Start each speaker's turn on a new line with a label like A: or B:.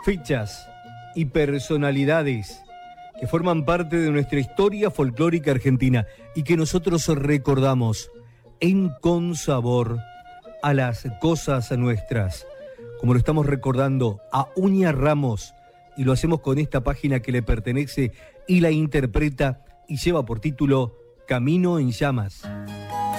A: fechas y personalidades que forman parte de nuestra historia folclórica argentina y que nosotros recordamos en Consabor a las cosas nuestras, como lo estamos recordando a Uña Ramos, y lo hacemos con esta página que le pertenece y la interpreta y lleva por título Camino en Llamas.